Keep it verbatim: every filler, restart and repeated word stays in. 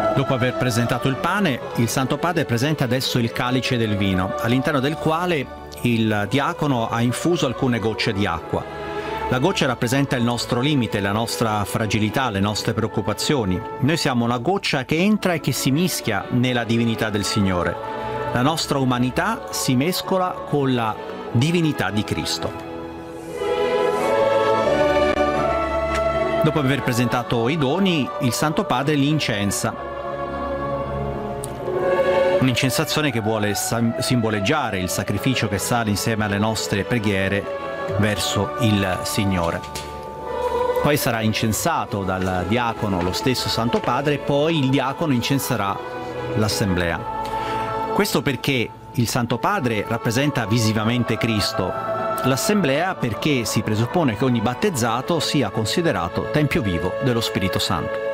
Dopo aver presentato il pane, il Santo Padre presenta adesso il calice del vino, all'interno del quale il diacono ha infuso alcune gocce di acqua. La goccia rappresenta il nostro limite, la nostra fragilità, le nostre preoccupazioni. Noi siamo una goccia che entra e che si mischia nella divinità del Signore. La nostra umanità si mescola con la divinità di Cristo. Dopo aver presentato i doni, il Santo Padre li incensa. Un'incensazione che vuole simboleggiare il sacrificio che sale insieme alle nostre preghiere verso il Signore. Poi sarà incensato dal diacono lo stesso Santo Padre e poi il diacono incenserà l'assemblea. Questo perché il Santo Padre rappresenta visivamente Cristo, l'assemblea perché si presuppone che ogni battezzato sia considerato tempio vivo dello Spirito Santo.